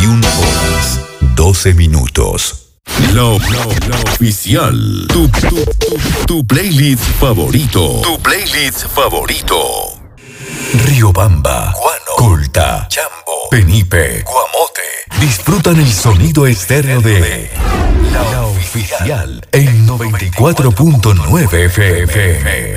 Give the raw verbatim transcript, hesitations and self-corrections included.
veintiuna horas, doce minutos. La, la, la oficial. Tu, tu, tu, tu playlist favorito. Tu playlist favorito. Riobamba, Guano, Colta, Chambo, Penipe, Guamote. Disfrutan el sonido estéreo de La Oficial en noventa y cuatro punto nueve F M.